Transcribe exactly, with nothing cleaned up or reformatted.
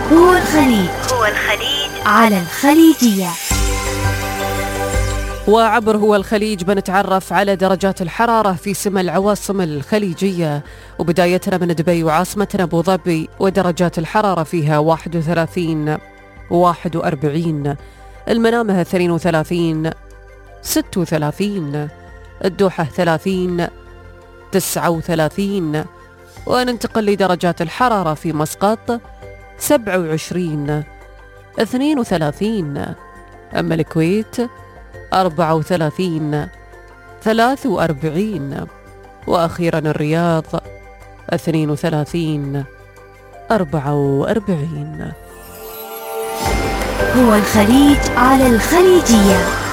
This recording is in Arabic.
هو الخليج هو الخليج على الخليجية. وعبر هو الخليج بنتعرف على درجات الحرارة في سما العواصم الخليجية، وبدايتنا من دبي وعاصمتنا أبو ظبي، ودرجات الحرارة فيها واحد وثلاثين واحد وأربعين، المنامة اثنين وثلاثين ستة وثلاثين، الدوحة ثلاثين تسعة وثلاثين. وننتقل لدرجات الحرارة في مسقط سبعة وعشرين اثنين وثلاثين، أما الكويت أربعة وثلاثين ثلاثة وأربعين، وأخيرا الرياض اثنين وثلاثين أربعة وأربعين. هو الخليج على الخليجية.